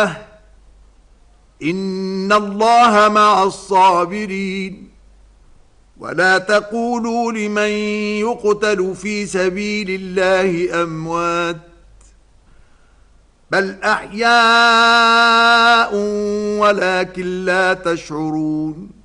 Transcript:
إن الله مع الصابرين ولا تقولوا لمن يقتل في سبيل الله أموات بل أحياء ولكن لا تشعرون